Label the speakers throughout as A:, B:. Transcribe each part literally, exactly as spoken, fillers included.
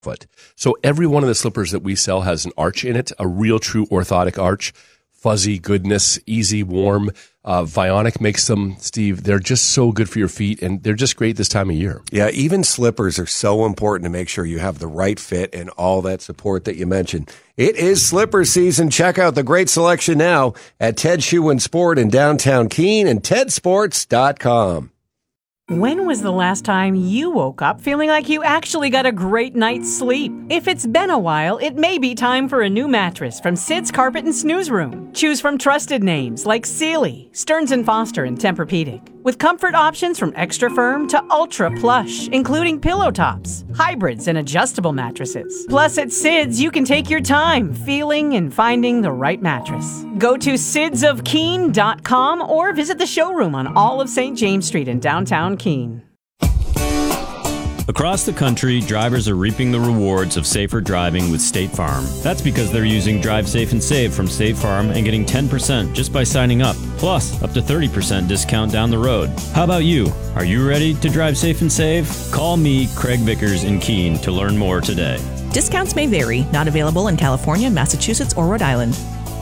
A: foot. So every one of the slippers that we sell has an arch in it, a real true orthotic arch, fuzzy goodness, easy, warm. Uh, Vionic makes them, Steve. They're just so good for your feet, and they're just great this time of year.
B: Yeah, even slippers are so important to make sure you have the right fit and all that support that you mentioned. It is slipper season. Check out the great selection now at Ted Shoe and Sport in downtown Keene and ted sports dot com.
C: When was the last time you woke up feeling like you actually got a great night's sleep? If it's been a while, it may be time for a new mattress from Sid's Carpet and Snooze Room. Choose from trusted names like Sealy, Stearns and Foster, and Tempur-Pedic. With comfort options from extra firm to ultra plush, including pillow tops, hybrids, and adjustable mattresses. Plus, at Sid's, you can take your time feeling and finding the right mattress. Go to sids of keene dot com or visit the showroom on all of Saint James Street in downtown Keene.
D: Across the country, drivers are reaping the rewards of safer driving with State Farm. That's because they're using Drive Safe and Save from State Farm and getting ten percent just by signing up, plus up to thirty percent discount down the road. How about you? Are you ready to drive safe and save? Call me, Craig Vickers in Keene, to learn more today.
E: Discounts may vary. Not available in California, Massachusetts, or Rhode Island.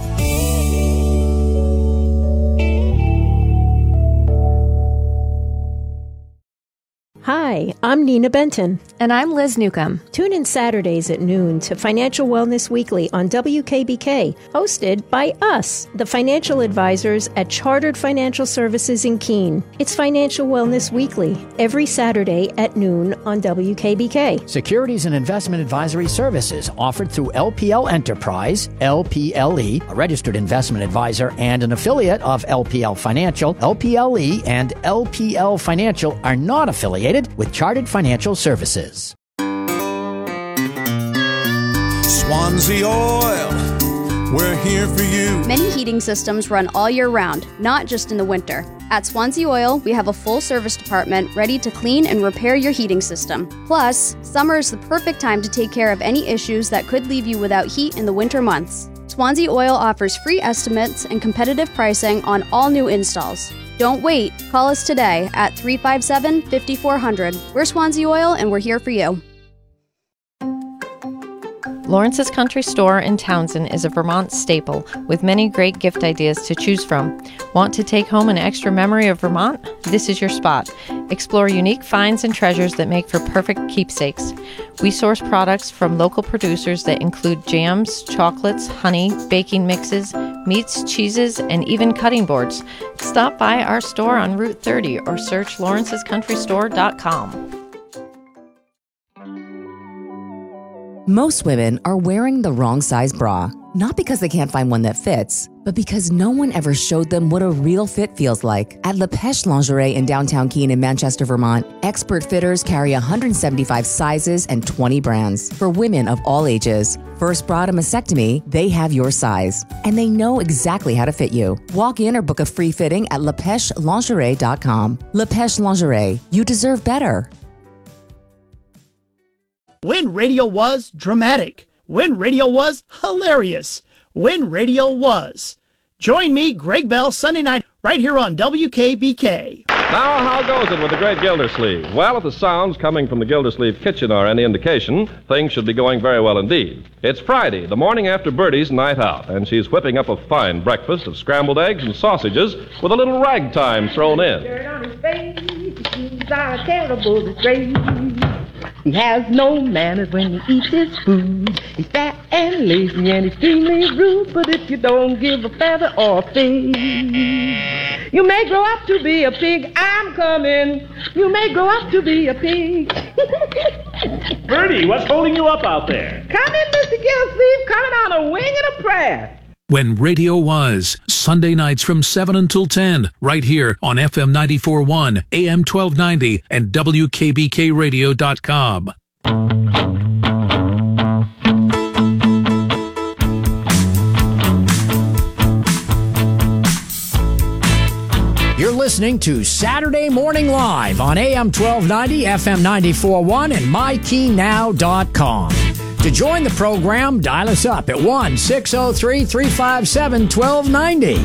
F: Hi, I'm Nina Benton.
G: And I'm Liz Newcomb.
F: Tune in Saturdays at noon to Financial Wellness Weekly on W K B K, hosted by us, the financial advisors at Chartered Financial Services in Keene. It's Financial Wellness Weekly, every Saturday at noon on W K B K.
H: Securities and investment advisory services offered through L P L Enterprise, L P L E, a registered investment advisor and an affiliate of L P L Financial. L P L E and L P L Financial are not affiliated with Chartered Financial Services.
I: Swansea Oil, we're here for you.
J: Many heating systems run all year round, not just in the winter. At Swansea Oil, we have a full service department ready to clean and repair your heating system. Plus, summer is the perfect time to take care of any issues that could leave you without heat in the winter months. Swansea Oil offers free estimates and competitive pricing on all new installs. Don't wait. Call us today at three five seven, five four zero zero. We're Swansea Oil, and we're here for you.
G: Lawrence's Country Store in Townsend is a Vermont staple with many great gift ideas to choose from. Want to take home an extra memory of Vermont? This is your spot. Explore unique finds and treasures that make for perfect keepsakes. We source products from local producers that include jams, chocolates, honey, baking mixes, meats, cheeses, and even cutting boards. Stop by our store on Route thirty or search lawrences country store dot com.
K: Most women are wearing the wrong size bra, not because they can't find one that fits, but because no one ever showed them what a real fit feels like. At La Pêche Lingerie in downtown Keene in Manchester, Vermont, expert fitters carry one hundred seventy-five sizes and twenty brands for women of all ages. First bra to mastectomy, they have your size, and they know exactly how to fit you. Walk in or book a free fitting at la pêche lingerie dot com. La Pêche Lingerie, you deserve better.
L: When radio was dramatic. When radio was hilarious. When radio was. Join me, Greg Bell, Sunday night, right here on W K B K.
M: Now, how goes it with the great Gildersleeve? Well, if the sounds coming from the Gildersleeve kitchen are any indication, things should be going very well indeed. It's Friday, the morning after Bertie's night out, and she's whipping up a fine breakfast of scrambled eggs and sausages with a little ragtime thrown in.
N: Dirt on his face, he's a terrible disgrace. He has no manners when he eats his food. He's fat and lazy and extremely rude. But if you don't give a feather or a fig, you may grow up to be a pig. I'm coming. You may grow up to be a pig.
O: Bertie, what's holding you up out there?
N: Come in, Mister Gilsleeve, coming on a wing and a prayer.
P: When radio was, Sunday nights from seven until ten, right here on F M ninety-four point one, A M twelve ninety, and W K B K radio dot com.
H: You're listening to Saturday Morning Live on A M twelve ninety, F M ninety-four point one, and my key now dot com. To join the program, dial us up at one six zero three, three five seven, one two nine zero.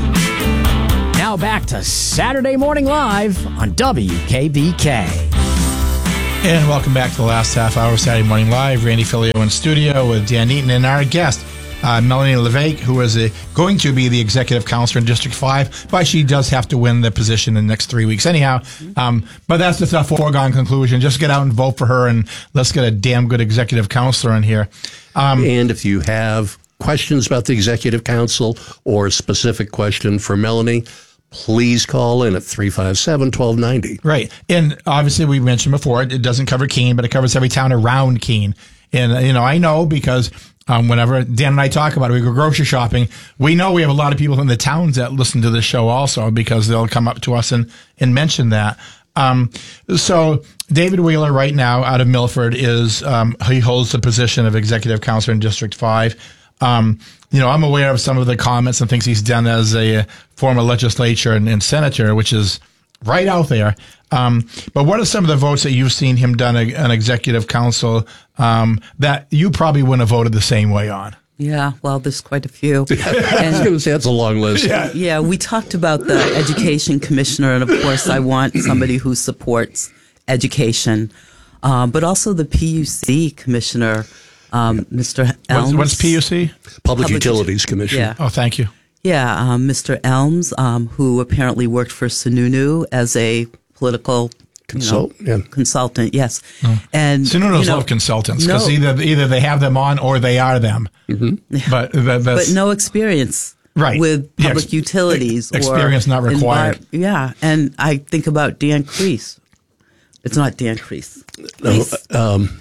H: Now back to Saturday Morning Live on W K B K.
Q: And welcome back to the last half hour of Saturday Morning Live. Randy Filio in studio with Dan Eaton and our guest, uh, Melanie LeVake, who is a, going to be the executive counselor in District five, but she does have to win the position in the next three weeks anyhow. Um, but that's just a foregone conclusion. Just get out and vote for her, and let's get a damn good executive counselor in here. Um,
R: and if you have questions about the executive council or a specific question for Melanie, please call in at three five seven, one two nine zero.
Q: Right. And obviously, we mentioned before, it doesn't cover Keene, but it covers every town around Keene. And, you know, I know because um, whenever Dan and I talk about it, we go grocery shopping, we know we have a lot of people in the towns that listen to this show also because they'll come up to us and, and mention that. Um, so David Wheeler right now out of Milford is, um, he holds the position of executive counselor in District five. Um, you know, I'm aware of some of the comments and things he's done as a former legislature and, and senator, which is right out there. Um, but what are some of the votes that you've seen him done a, an executive council um, that you probably wouldn't have voted the same way on?
S: Yeah, well, there's quite a few.
R: I was going to say that's a long list.
S: Yeah. yeah, we talked about the education commissioner, and of course, I want somebody who supports education, um, but also the P U C commissioner. Um, Mister Elms.
Q: What's, what's P U C?
R: Public,
S: Public
R: Utilities Commission.
S: Yeah.
Q: Oh, thank you.
S: Yeah, um, Mister Elms, um, who apparently worked for Sununu as a political
R: Consult,
S: you know,
R: yeah.
S: consultant. Yes,
Q: oh.
S: and
Q: Sununu's
S: you know,
Q: love consultants because
S: no,
Q: either either they have them on or they are them.
R: Mm-hmm.
Q: But that, that's,
S: but no experience.
Q: Right.
S: With public
Q: yeah,
S: utilities.
Q: Experience
S: or
Q: not required.
S: Envir- yeah, and I think about Dan Crease. It's not Dan Crease.
R: No, um.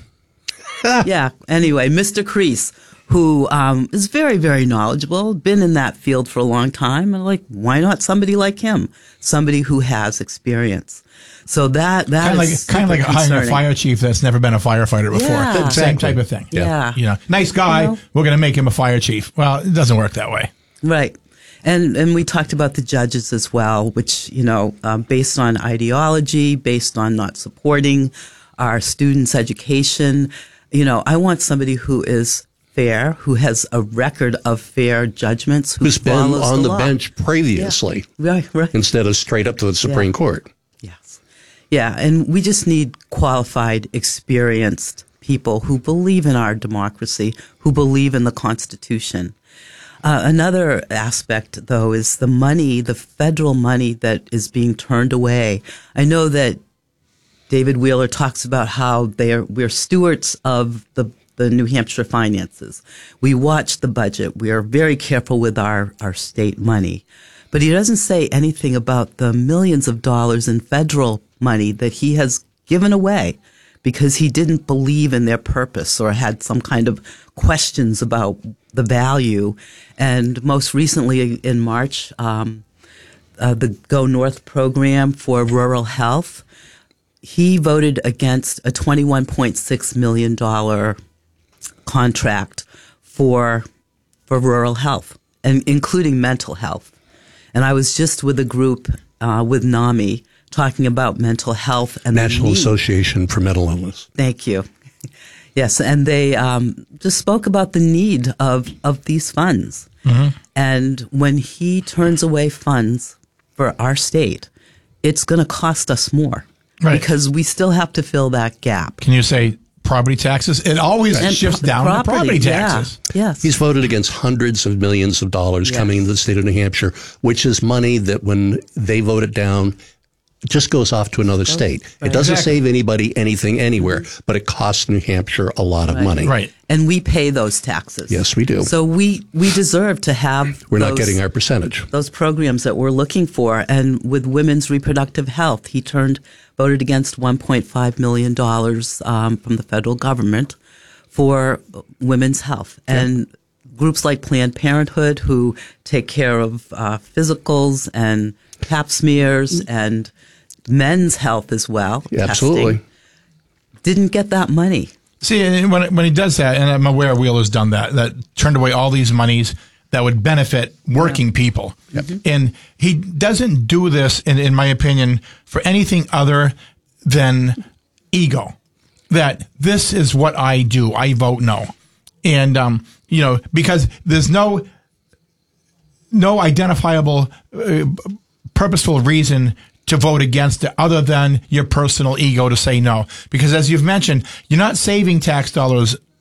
S: yeah. Anyway, Mister Crease, who um, is very, very knowledgeable, been in that field for a long time, and like, why not somebody like him? Somebody who has experience. So that that
Q: kind of
S: is
Q: like kind of like hiring a fire chief that's never been a firefighter before.
S: Yeah.
Q: Same
R: Exactly.
Q: type of thing.
S: Yeah.
Q: You know, nice guy.
S: You know?
Q: We're going to make him a fire chief. Well, it doesn't work that way.
S: Right. And and we talked about the judges as well, which, you know, um, based on ideology, based on not supporting our students' education. You know, I want somebody who is fair, who has a record of fair judgments, who
R: Who's been
S: follows
R: on the,
S: law.
R: bench previously.
S: Yeah. Right, right.
R: Instead of straight up to the Supreme
S: Yeah.
R: Court.
S: Yes. Yeah, and we just need qualified, experienced people who believe in our democracy, who believe in the Constitution. Uh, another aspect, though, is the money, the federal money that is being turned away. I know that David Wheeler talks about how they are, we're stewards of the, the New Hampshire finances. We watch the budget. We are very careful with our, our state money. But he doesn't say anything about the millions of dollars in federal money that he has given away because he didn't believe in their purpose or had some kind of questions about the value. And most recently in March, um, uh, the Go North program for rural health, he voted against a twenty-one point six million dollars contract for for rural health, and including mental health. And I was just with a group uh, with NAMI talking about mental health and
R: National
S: the need.
R: Association for Mental Illness.
S: Thank you. Yes, and they um, just spoke about the need of of these funds.
Q: Mm-hmm.
S: And when he turns away funds for our state, it's going to cost us more.
Q: Right.
S: Because we still have to fill that gap.
Q: Can you say property taxes? It always
S: And
Q: shifts
S: pro-
Q: down
S: property,
Q: to property
S: yeah.
Q: taxes.
S: Yes.
R: He's voted against hundreds of millions of dollars
S: Yes.
R: coming into the state of New Hampshire, which is money that when they vote it down, it just goes off to another state.
S: right.
R: It doesn't
Q: Exactly.
R: save anybody anything anywhere, but it costs New Hampshire a lot of
S: Right.
R: money.
Q: Right.
S: And we pay those taxes.
R: Yes, we do.
S: So we, we deserve to have
R: We're not
S: those-
R: getting our percentage.
S: those programs that we're looking for. And with women's reproductive health, he turned voted against one point five million dollars um, from the federal government for women's health. And groups like Planned Parenthood, who take care of uh, physicals and pap smears and men's health as well,
R: Yeah, absolutely.
S: testing, didn't get that money.
Q: See, and when when he does that, and I'm aware Wheeler's done that, that turned away all these monies that would benefit working people. And he doesn't do this, in, in my opinion, for anything other than ego. That this is what I do. I vote no. And, um, you know, because there's no, no identifiable, uh, purposeful reason to vote against it other than your personal ego to say no? Because as you've mentioned, you're not saving tax dollars